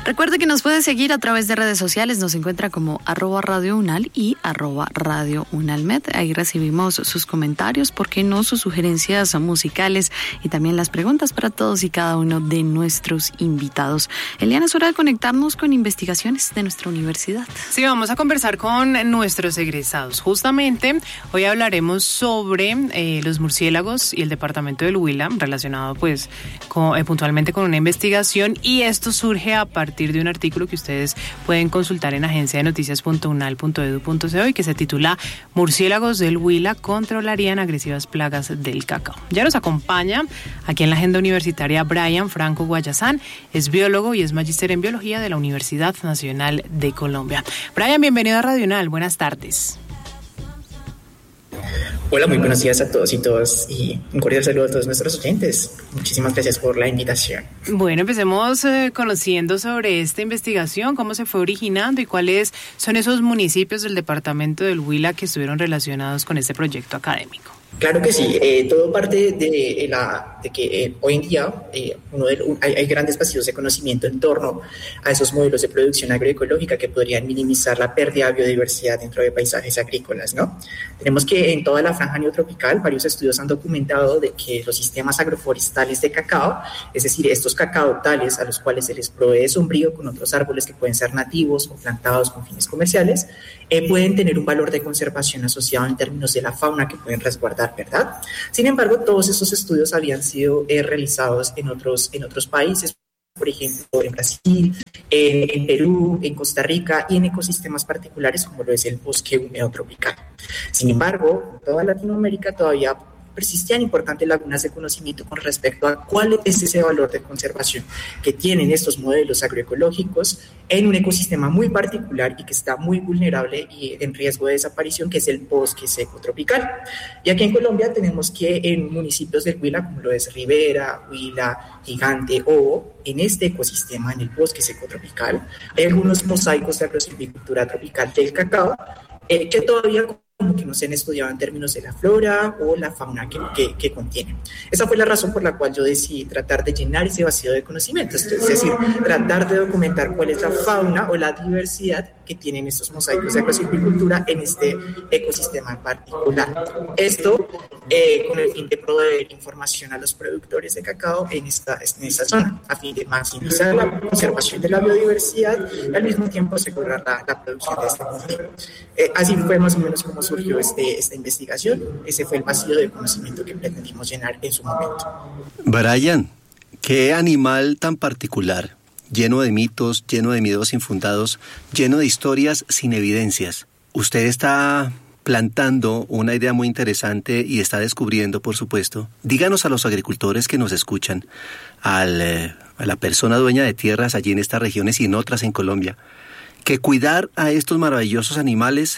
Recuerde que nos puede seguir a través de redes sociales, nos encuentra como @radiounal y @radiounalmed. Ahí recibimos sus comentarios, por qué no sus sugerencias musicales y también las preguntas para todos y cada uno de nuestros invitados. Eliana, es hora de conectarnos con investigaciones de nuestra universidad. Sí, vamos a conversar con nuestros egresados. Justamente hoy hablaremos sobre los murciélagos y el departamento del Huila, relacionado pues puntualmente con una investigación, y esto surge a partir de un artículo que ustedes pueden consultar en agenciadenoticias.unal.edu.co y que se titula "Murciélagos del Huila controlarían agresivas plagas del cacao". Ya nos acompaña aquí en la agenda universitaria Brian Franco Guayazán, es biólogo y es magíster en biología de la Universidad Nacional de Colombia. Brian, bienvenido a Radio Unal, buenas tardes. Hola, muy buenos días a todos y todas y un cordial saludo a todos nuestros oyentes. Muchísimas gracias por la invitación. Bueno, empecemos conociendo sobre esta investigación, cómo se fue originando y cuáles son esos municipios del departamento del Huila que estuvieron relacionados con este proyecto académico. Claro que sí, todo parte de que hoy en día hay grandes vacíos de conocimiento en torno a esos modelos de producción agroecológica que podrían minimizar la pérdida de biodiversidad dentro de paisajes agrícolas, ¿no? Tenemos que en toda la franja neotropical varios estudios han documentado de que los sistemas agroforestales de cacao, es decir, estos cacaotales a los cuales se les provee sombrío con otros árboles que pueden ser nativos o plantados con fines comerciales, pueden tener un valor de conservación asociado en términos de la fauna que pueden resguardar, ¿verdad? Sin embargo, todos esos estudios habían sido realizados en otros países, por ejemplo, en Brasil, en Perú, en Costa Rica y en ecosistemas particulares como lo es el bosque húmedo tropical. Sin embargo, en toda Latinoamérica todavía persistían importantes lagunas de conocimiento con respecto a cuál es ese valor de conservación que tienen estos modelos agroecológicos en un ecosistema muy particular y que está muy vulnerable y en riesgo de desaparición, que es el bosque seco tropical. Y aquí en Colombia tenemos que en municipios del Huila, como lo es Rivera, Huila, Gigante, Ovo, en este ecosistema, en el bosque seco tropical, hay algunos mosaicos de agrosilvicultura tropical del cacao que todavía como que no se han estudiado en términos de la flora o la fauna que contienen. Esa fue la razón por la cual yo decidí tratar de llenar ese vacío de conocimiento, es decir, tratar de documentar cuál es la fauna o la diversidad que tienen estos mosaicos de agrosilvicultura en este ecosistema en particular. Esto con el fin de proveer información a los productores de cacao en esta zona, a fin de maximizar la conservación de la biodiversidad y al mismo tiempo asegurar la producción de este cultivo. Así fue más o menos como surgió esta investigación. Ese fue el vacío de conocimiento que pretendimos llenar en su momento. Brian, ¿qué animal tan particular, lleno de mitos, lleno de miedos infundados, lleno de historias sin evidencias? Usted está plantando una idea muy interesante y está descubriendo, por supuesto. Díganos a los agricultores que nos escuchan, a la persona dueña de tierras allí en estas regiones y en otras en Colombia, que cuidar a estos maravillosos animales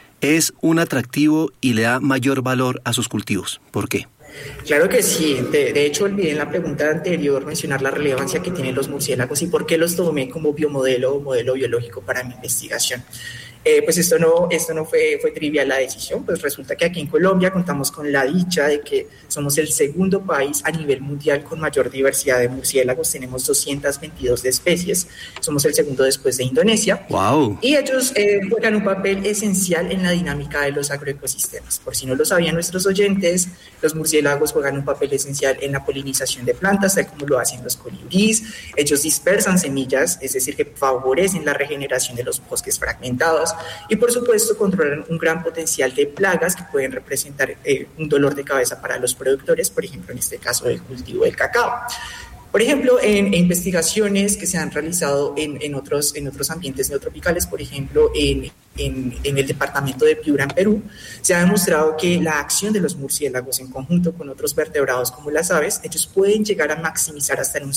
es un atractivo y le da mayor valor a sus cultivos. ¿Por qué? Claro que sí. De hecho, olvidé en la pregunta anterior mencionar la relevancia que tienen los murciélagos y por qué los tomé como biomodelo o modelo biológico para mi investigación. Pues esto no fue trivial la decisión, pues resulta que aquí en Colombia contamos con la dicha de que somos el segundo país a nivel mundial con mayor diversidad de murciélagos, tenemos 222 de especies, somos el segundo después de Indonesia. ¡Wow! Y ellos juegan un papel esencial en la dinámica de los agroecosistemas. Por si no lo sabían nuestros oyentes, los murciélagos juegan un papel esencial en la polinización de plantas, tal como lo hacen los colibríes. Ellos dispersan semillas, es decir, que favorecen la regeneración de los bosques fragmentados. Y por supuesto controlan un gran potencial de plagas que pueden representar un dolor de cabeza para los productores, por ejemplo en este caso el cultivo del cacao. Por ejemplo, en investigaciones que se han realizado en otros ambientes neotropicales, por ejemplo en el departamento de Piura, en Perú, se ha demostrado que la acción de los murciélagos en conjunto con otros vertebrados como las aves, ellos pueden llegar a maximizar hasta en un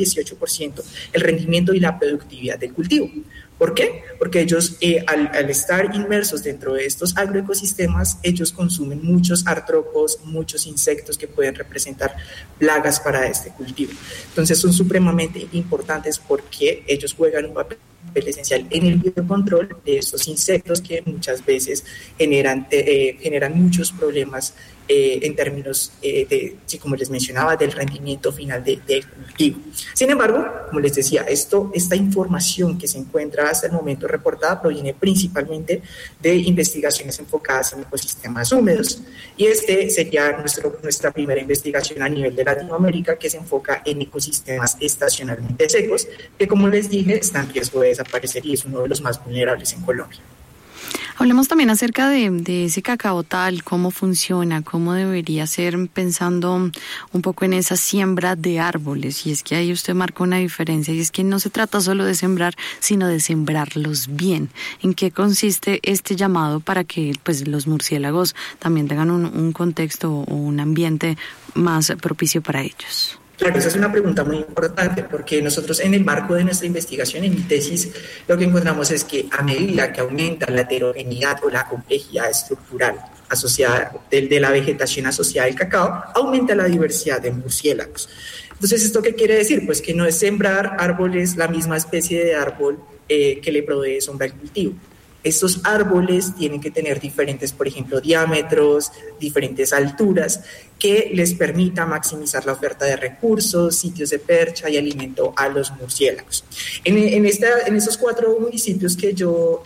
118% el rendimiento y la productividad del cultivo. ¿Por qué? Porque ellos, al estar inmersos dentro de estos agroecosistemas, ellos consumen muchos artrópodos, muchos insectos que pueden representar plagas para este cultivo. Entonces son supremamente importantes porque ellos juegan un papel esencial en el biocontrol de estos insectos que muchas veces generan muchos problemas en términos como les mencionaba, del rendimiento final del cultivo. Sin embargo, como les decía, esta información que se encuentra hasta el momento reportada proviene principalmente de investigaciones enfocadas en ecosistemas húmedos, y sería nuestra primera investigación a nivel de Latinoamérica, que se enfoca en ecosistemas estacionalmente secos, que, como les dije, está en riesgo de desaparecer y es uno de los más vulnerables en Colombia. Hablemos también acerca de ese cacao tal, cómo funciona, cómo debería ser, pensando un poco en esa siembra de árboles. Y es que ahí usted marca una diferencia, y es que no se trata solo de sembrar, sino de sembrarlos bien. ¿En qué consiste este llamado para que pues los murciélagos también tengan un contexto o un ambiente más propicio para ellos? Claro, esa es una pregunta muy importante, porque nosotros en el marco de nuestra investigación, en mi tesis, lo que encontramos es que a medida que aumenta la heterogeneidad o la complejidad estructural asociada de la vegetación asociada al cacao, aumenta la diversidad de murciélagos. Entonces, ¿esto qué quiere decir? Pues que no es sembrar árboles, la misma especie de árbol que le provee sombra al cultivo. Estos árboles tienen que tener diferentes, por ejemplo, diámetros, diferentes alturas, que les permita maximizar la oferta de recursos, sitios de percha y alimento a los murciélagos. En esos 4 municipios que yo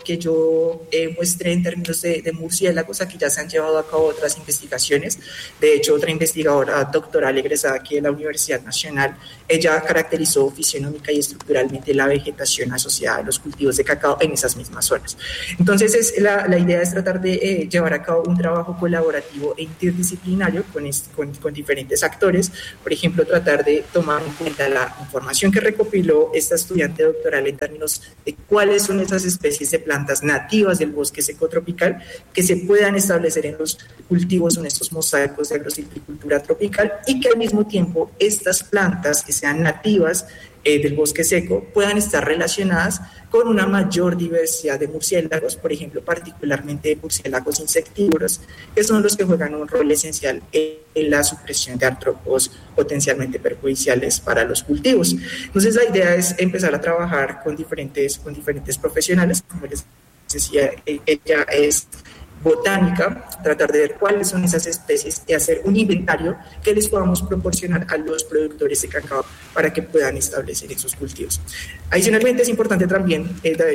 muestré en términos de murciélagos, aquí ya se han llevado a cabo otras investigaciones. De hecho, otra investigadora doctoral egresada aquí de la Universidad Nacional, ella caracterizó fisionómica y estructuralmente la vegetación asociada a los cultivos de cacao en esas mismas zonas. Entonces, la idea es tratar de llevar a cabo un trabajo colaborativo e interdisciplinario con diferentes actores. Por ejemplo, tratar de tomar en cuenta la información que recopiló esta estudiante doctoral en términos de cuáles son esas especies de plantas nativas del bosque seco tropical que se puedan establecer en los cultivos, en estos mosaicos de agrosilvicultura tropical, y que al mismo tiempo estas plantas que sean nativas del bosque seco puedan estar relacionadas con una mayor diversidad de murciélagos, por ejemplo, particularmente murciélagos insectívoros, que son los que juegan un rol esencial en la supresión de artrópodos potencialmente perjudiciales para los cultivos. Entonces, la idea es empezar a trabajar con diferentes profesionales. Como les decía, ella es botánica, tratar de ver cuáles son esas especies y hacer un inventario que les podamos proporcionar a los productores de cacao para que puedan establecer esos cultivos. Adicionalmente, es importante también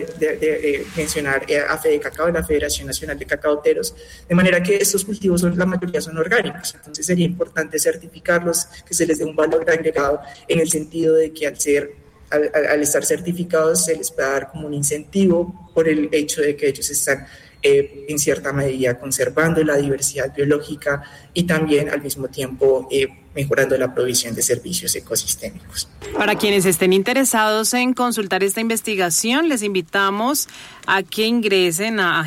mencionar a FEDECACAO, la Federación Nacional de Cacaoteros, de manera que estos cultivos la mayoría son orgánicos. Entonces sería importante certificarlos, que se les dé un valor agregado, en el sentido de que al estar certificados se les pueda dar como un incentivo por el hecho de que ellos están en cierta medida conservando la diversidad biológica y también al mismo tiempo mejorando la provisión de servicios ecosistémicos. Para quienes estén interesados en consultar esta investigación, les invitamos a que ingresen a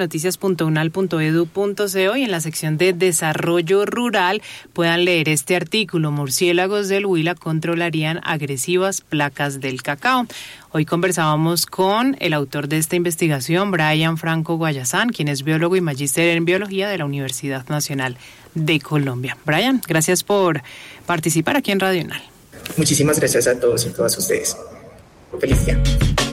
agenciadenoticias.unal.edu.co y en la sección de Desarrollo Rural puedan leer este artículo: Murciélagos del Huila controlarían agresivas placas del cacao. Hoy conversábamos con el autor de esta investigación, Brian Franco Guayazán, quien es biólogo y magíster en biología de la Universidad Nacional de Colombia. Brian, gracias por participar aquí en Radio UNAL. Muchísimas gracias a todos y todas ustedes. Feliz día.